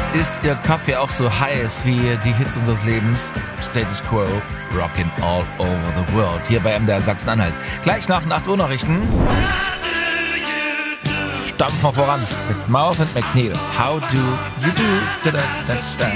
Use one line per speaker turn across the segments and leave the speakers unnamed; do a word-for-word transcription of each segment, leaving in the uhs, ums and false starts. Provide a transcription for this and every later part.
Ist Ihr Kaffee auch so heiß wie die Hits unseres Lebens? Status Quo, rockin' all over the world. Hier bei M D R Sachsen-Anhalt. Gleich nach acht Uhr Nachrichten. Stampfen wir voran mit Mouth and McNeil. How do you do? Da, da, da, da.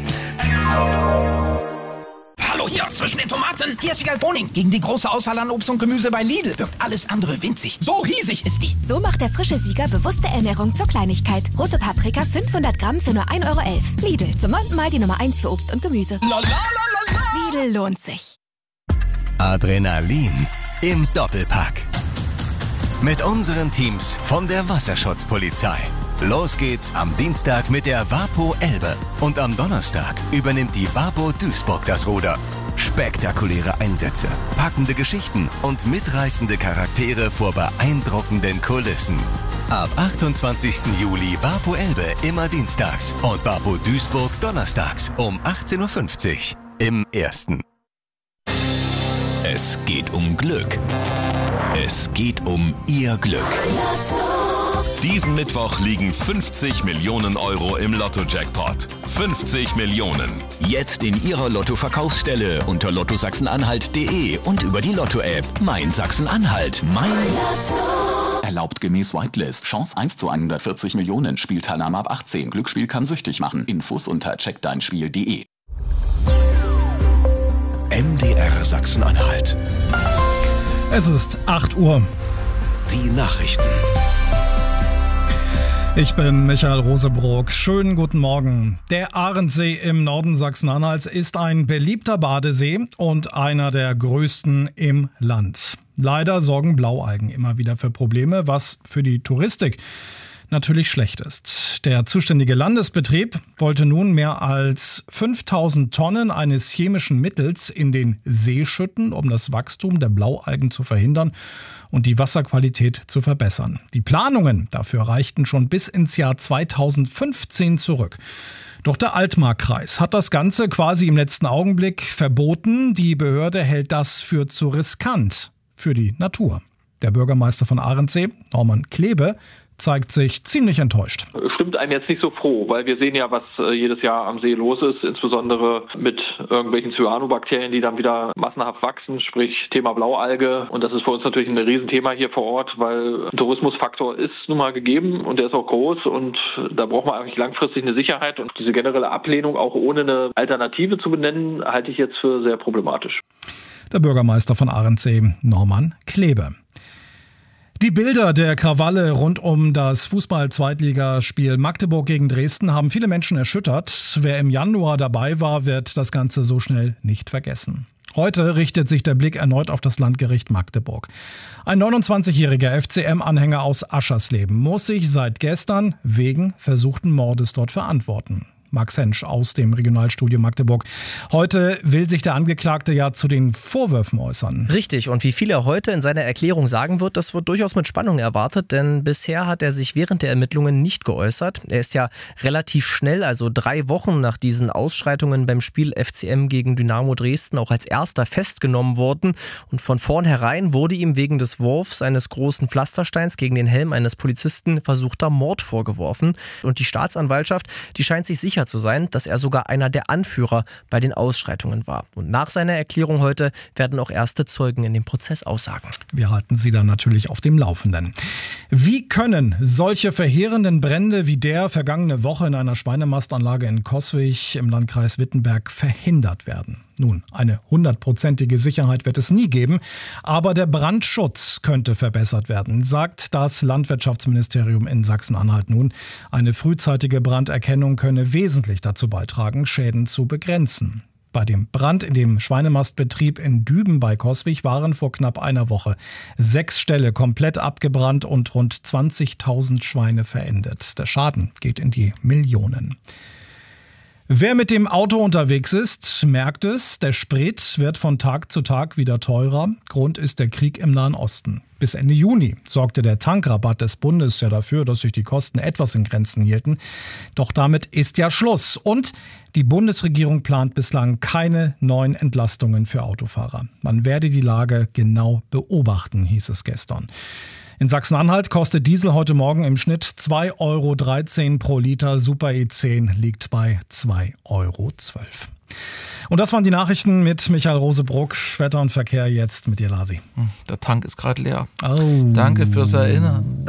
Hallo hier zwischen den Tomaten. Hier ist Wiegald Boning. Gegen die große Auswahl an Obst und Gemüse bei Lidl wirkt alles andere winzig. So riesig ist die.
So macht der frische Sieger bewusste Ernährung zur Kleinigkeit. Rote Paprika fünfhundert Gramm für nur ein Euro elf. Lidl, zum neunten Mal die Nummer eins für Obst und Gemüse.
La, la, la, la, la.
Lidl lohnt sich.
Adrenalin im Doppelpack. Mit unseren Teams von der Wasserschutzpolizei. Los geht's am Dienstag mit der Wapo Elbe. Und am Donnerstag übernimmt die Wapo Duisburg das Ruder. Spektakuläre Einsätze, packende Geschichten und mitreißende Charaktere vor beeindruckenden Kulissen. Ab achtundzwanzigsten Juli Wapo Elbe immer dienstags und Wapo Duisburg donnerstags um achtzehn Uhr fünfzig im Ersten.
Es geht um Glück. Es geht um Ihr Glück. Diesen Mittwoch liegen fünfzig Millionen Euro im Lotto-Jackpot. fünfzig Millionen. Jetzt in Ihrer Lotto-Verkaufsstelle unter lotto sachsen-anhalt punkt de und über die Lotto-App. Mein Sachsen-Anhalt. Mein Lotto.
Erlaubt gemäß Whitelist. Chance eins zu hundertvierzig Millionen. Spielteilnahme ab achtzehn. Glücksspiel kann süchtig machen. Infos unter check dein spiel punkt de.
M D R Sachsen-Anhalt.
Es ist acht Uhr.
Die Nachrichten.
Ich bin Michael Rosebrock. Schönen guten Morgen. Der Ahrensee im Norden Sachsen-Anhalts ist ein beliebter Badesee und einer der größten im Land. Leider sorgen Blaualgen immer wieder für Probleme, was für die Touristik natürlich schlecht ist. Der zuständige Landesbetrieb wollte nun mehr als fünftausend Tonnen eines chemischen Mittels in den See schütten, um das Wachstum der Blaualgen zu verhindern und die Wasserqualität zu verbessern. Die Planungen dafür reichten schon bis ins Jahr zweitausendfünfzehn zurück. Doch der Altmarkkreis hat das Ganze quasi im letzten Augenblick verboten. Die Behörde hält das für zu riskant für die Natur. Der Bürgermeister von Ahrensee, Norman Klebe, zeigt sich ziemlich enttäuscht.
Stimmt einem jetzt nicht so froh, weil wir sehen ja, was äh, jedes Jahr am See los ist, insbesondere mit irgendwelchen Cyanobakterien, die dann wieder massenhaft wachsen, sprich Thema Blaualge. Und das ist für uns natürlich ein Riesenthema hier vor Ort, weil ein Tourismusfaktor ist nun mal gegeben und der ist auch groß und da braucht man eigentlich langfristig eine Sicherheit. Und diese generelle Ablehnung, auch ohne eine Alternative zu benennen, halte ich jetzt für sehr problematisch.
Der Bürgermeister von Ahrensee, Norman Klebe. Die Bilder der Krawalle rund um das Fußball-Zweitligaspiel Magdeburg gegen Dresden haben viele Menschen erschüttert. Wer im Januar dabei war, wird das Ganze so schnell nicht vergessen. Heute richtet sich der Blick erneut auf das Landgericht Magdeburg. Ein neunundzwanzigjähriger F C M-Anhänger aus Aschersleben muss sich seit gestern wegen versuchten Mordes dort verantworten. Max Hensch aus dem Regionalstudio Magdeburg. Heute will sich der Angeklagte ja zu den Vorwürfen äußern.
Richtig, und wie viel er heute in seiner Erklärung sagen wird, das wird durchaus mit Spannung erwartet, denn bisher hat er sich während der Ermittlungen nicht geäußert. Er ist ja relativ schnell, also drei Wochen nach diesen Ausschreitungen beim Spiel F C M gegen Dynamo Dresden auch als erster festgenommen worden und von vornherein wurde ihm wegen des Wurfs eines großen Pflastersteins gegen den Helm eines Polizisten versuchter Mord vorgeworfen. Und die Staatsanwaltschaft, die scheint sich sicher zu sein, dass er sogar einer der Anführer bei den Ausschreitungen war. Und nach seiner Erklärung heute werden auch erste Zeugen in dem Prozess aussagen.
Wir halten Sie dann natürlich auf dem Laufenden. Wie können solche verheerenden Brände wie der vergangene Woche in einer Schweinemastanlage in Coswig im Landkreis Wittenberg verhindert werden? Nun, eine hundertprozentige Sicherheit wird es nie geben, aber der Brandschutz könnte verbessert werden, sagt das Landwirtschaftsministerium in Sachsen-Anhalt nun. Eine frühzeitige Branderkennung könne wesentlich dazu beitragen, Schäden zu begrenzen. Bei dem Brand in dem Schweinemastbetrieb in Düben bei Coswig waren vor knapp einer Woche sechs Ställe komplett abgebrannt und rund zwanzigtausend Schweine verendet. Der Schaden geht in die Millionen. Wer mit dem Auto unterwegs ist, merkt es, der Sprit wird von Tag zu Tag wieder teurer. Grund ist der Krieg im Nahen Osten. Bis Ende Juni sorgte der Tankrabatt des Bundes ja dafür, dass sich die Kosten etwas in Grenzen hielten. Doch damit ist ja Schluss. Und die Bundesregierung plant bislang keine neuen Entlastungen für Autofahrer. Man werde die Lage genau beobachten, hieß es gestern. In Sachsen-Anhalt kostet Diesel heute Morgen im Schnitt zwei Euro dreizehn pro Liter. Super E zehn liegt bei zwei Euro zwölf. Und das waren die Nachrichten mit Michael Rosebruck. Wetter und Verkehr jetzt mit dir, Lasi.
Der Tank ist gerade leer.
Oh.
Danke fürs Erinnern.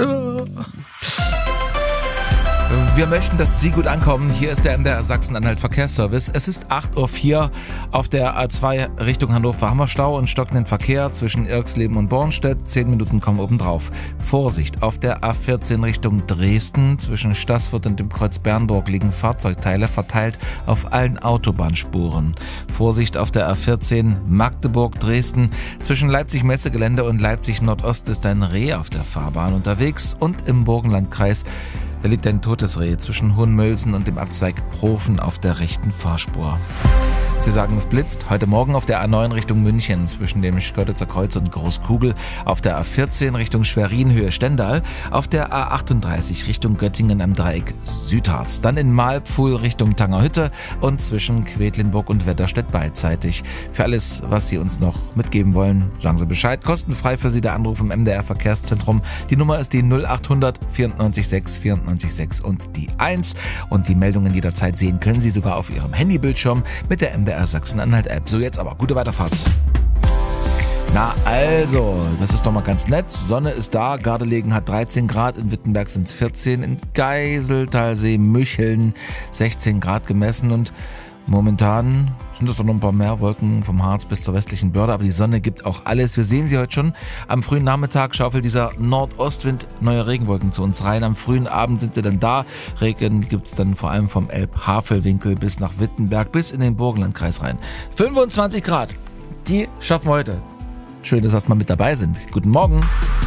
Wir möchten, dass Sie gut ankommen. Hier ist der M D R Sachsen-Anhalt Verkehrsservice. Es ist acht Uhr vier. Auf der A zwei Richtung Hannover haben wir Stau und stockenden Verkehr zwischen Irxleben und Bornstedt. Zehn Minuten kommen obendrauf. Vorsicht, auf der A vierzehn Richtung Dresden. Zwischen Staßfurt und dem Kreuz Bernburg liegen Fahrzeugteile verteilt auf allen Autobahnspuren. Vorsicht auf der A vierzehn Magdeburg-Dresden. Zwischen Leipzig-Messegelände und Leipzig-Nordost ist ein Reh auf der Fahrbahn unterwegs. Und im Burgenlandkreis da liegt ein totes Reh zwischen Hohenmölsen und dem Abzweig Profen auf der rechten Fahrspur. Sie sagen, es blitzt. Heute Morgen auf der A neun Richtung München zwischen dem Schkörditzer Kreuz und Großkugel. Auf der A vierzehn Richtung Schwerin Höhe Stendal. Auf der A achtunddreißig Richtung Göttingen am Dreieck Südharz. Dann in Malpfuhl Richtung Tangerhütte und zwischen Quedlinburg und Wetterstedt beidseitig. Für alles, was Sie uns noch mitgeben wollen, sagen Sie Bescheid. Kostenfrei für Sie der Anruf im M D R Verkehrszentrum. Die Nummer ist die null acht hundert vierundneunzig sechs vierundneunzig sechs und die eins. Und die Meldungen jederzeit sehen können Sie sogar auf Ihrem Handybildschirm mit der M D R Sachsen-Anhalt-App. So, jetzt aber gute Weiterfahrt. Na also, das ist doch mal ganz nett. Sonne ist da, Gardelegen hat dreizehn Grad, in Wittenberg sind es vierzehn, in Geiseltalsee, Mücheln sechzehn Grad gemessen und momentan sind es doch noch ein paar mehr Wolken vom Harz bis zur westlichen Börde, aber die Sonne gibt auch alles. Wir sehen sie heute schon. Am frühen Nachmittag schaufelt dieser Nordostwind neue Regenwolken zu uns rein. Am frühen Abend sind sie dann da. Regen gibt es dann vor allem vom Elb-Havel-Winkel bis nach Wittenberg, bis in den Burgenlandkreis rein. fünfundzwanzig Grad, die schaffen wir heute. Schön, dass Sie mal mit dabei sind. Guten Morgen.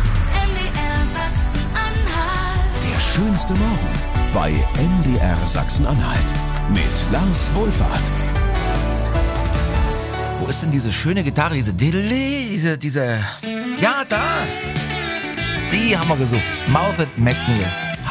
Der schönste Morgen bei M D R Sachsen-Anhalt. Mit Lars Wohlfahrt.
Wo ist denn diese schöne Gitarre, diese diese, diese, ja, da, die haben wir gesucht. Mouth and McNeil.